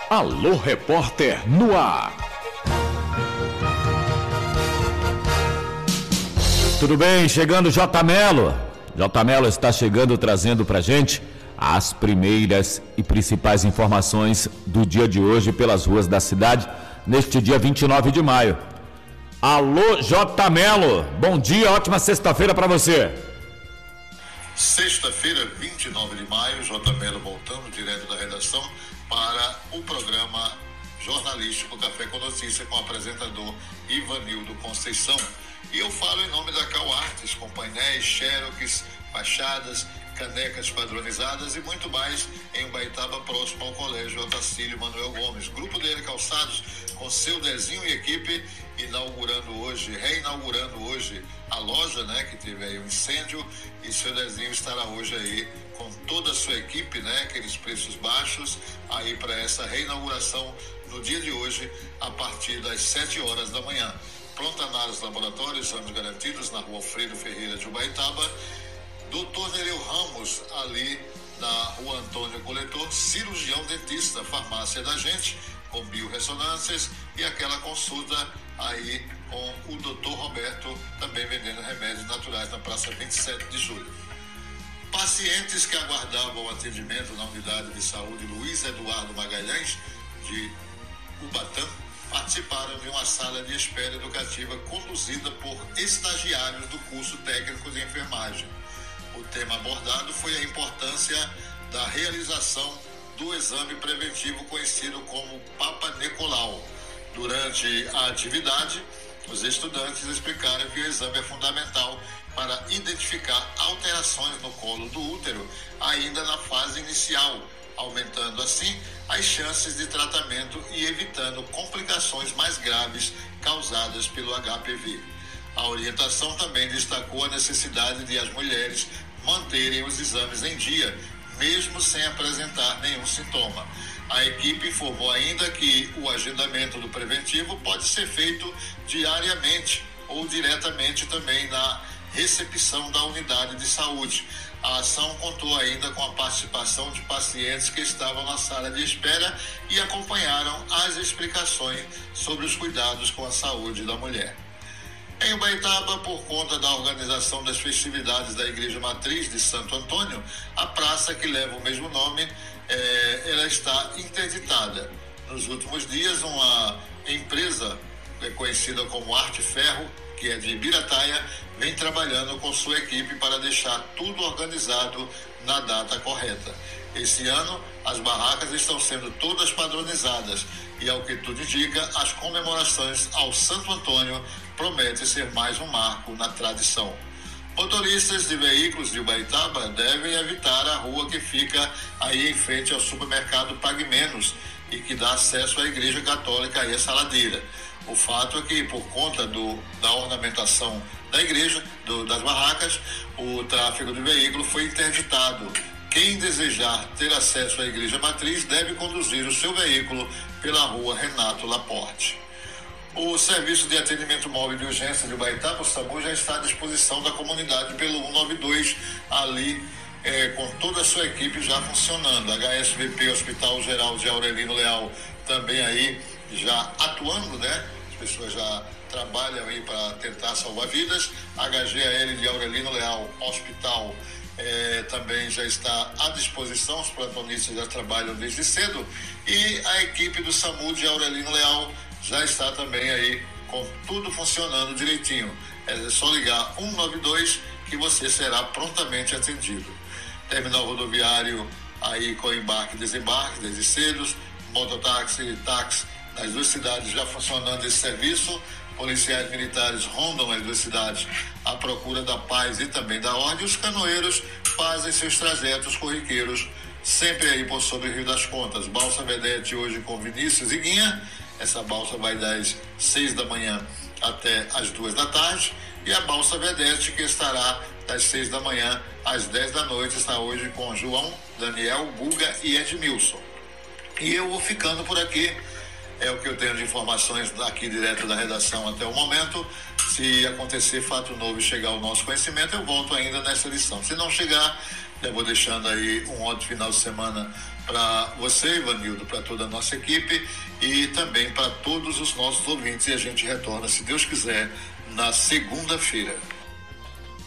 Alô Repórter no ar. Tudo bem? Chegando J. Melo. J. Melo está chegando trazendo pra gente as primeiras e principais informações do dia de hoje pelas ruas da cidade, neste dia 29 de maio. Alô J. Melo, bom dia, ótima sexta-feira para você. Sexta-feira, 29 de maio, J. Melo voltando direto da redação para o programa jornalístico Café com Notícia com o apresentador Ivanildo Conceição. E eu falo em nome da Cal Artes, com painéis, xerox, fachadas, canecas padronizadas e muito mais em Ubaitaba, próximo ao Colégio Otacílio Manuel Gomes. Grupo dele Calçados, com seu Dezinho e equipe, reinaugurando hoje a loja, né, que teve aí um incêndio, e seu Dezinho estará hoje aí com toda a sua equipe, né, aqueles preços baixos, aí para essa reinauguração no dia de hoje, a partir das 7 horas da manhã. Pronta Análise Laboratórios, exames garantidos na rua Alfredo Ferreira de Ubaitaba. Doutor Nereu Ramos, ali na rua Antônio Coletor, cirurgião dentista, farmácia da gente, com biorressonâncias e aquela consulta aí com o doutor Roberto, também vendendo remédios naturais na Praça 27 de Julho. Pacientes que aguardavam atendimento na unidade de saúde Luiz Eduardo Magalhães, de Ubatã, participaram de uma sala de espera educativa conduzida por estagiários do curso técnico de enfermagem. O tema abordado foi a importância da realização do exame preventivo conhecido como Papa Nicolau. Durante a atividade, os estudantes explicaram que o exame é fundamental para identificar alterações no colo do útero ainda na fase inicial, aumentando assim as chances de tratamento e evitando complicações mais graves causadas pelo HPV. A orientação também destacou a necessidade de as mulheres manterem os exames em dia, mesmo sem apresentar nenhum sintoma. A equipe informou ainda que o agendamento do preventivo pode ser feito diariamente ou diretamente também na recepção da unidade de saúde. A ação contou ainda com a participação de pacientes que estavam na sala de espera e acompanharam as explicações sobre os cuidados com a saúde da mulher. Em Ubaitaba, por conta da organização das festividades da Igreja Matriz de Santo Antônio, a praça que leva o mesmo nome, ela está interditada. Nos últimos dias, uma empresa conhecida como Arte Ferro, que é de Ibirataia, vem trabalhando com sua equipe para deixar tudo organizado na data correta. Esse ano, as barracas estão sendo todas padronizadas e, ao que tudo indica, as comemorações ao Santo Antônio prometem ser mais um marco na tradição. Motoristas de veículos de Ubaitaba devem evitar a rua que fica aí em frente ao supermercado Pague Menos e que dá acesso à Igreja Católica e à Saladeira. O fato é que, por conta da ornamentação da igreja, das barracas, o tráfego de veículo foi interditado. Quem desejar ter acesso à Igreja Matriz deve conduzir o seu veículo pela rua Renato Laporte. O Serviço de Atendimento Móvel de Urgência de Ubaitaba, o SAMU, já está à disposição da comunidade pelo 192, ali com toda a sua equipe já funcionando. HSVP, Hospital Geral de Aurelino Leal, também aí já atuando, né? As pessoas já trabalham aí para tentar salvar vidas. HGAL de Aurelino Leal, Hospital, também já está à disposição, os plantonistas já trabalham desde cedo, e a equipe do SAMU de Aurelino Leal já está também aí com tudo funcionando direitinho. É só ligar 192 que você será prontamente atendido. Terminal rodoviário aí com embarque e desembarque desde cedo, mototáxi e táxi nas duas cidades já funcionando esse serviço. Policiais militares rondam as duas cidades à procura da paz e também da ordem. Os canoeiros fazem seus trajetos corriqueiros sempre aí por sobre o Rio das Contas. Balsa Vedete hoje com Vinícius e Guinha. Essa balsa vai das 6 da manhã até as 2 da tarde. E a Balsa Vedete, que estará das 6 da manhã às 10 da noite, está hoje com João, Daniel, Guga e Edmilson. E eu vou ficando por aqui. É o que eu tenho de informações aqui direto da redação até o momento. Se acontecer fato novo e chegar ao nosso conhecimento, eu volto ainda nessa edição. Se não chegar, Já vou deixando aí um ótimo final de semana para você, Ivanildo, para toda a nossa equipe e também para todos os nossos ouvintes. E a gente retorna, se Deus quiser, na segunda-feira.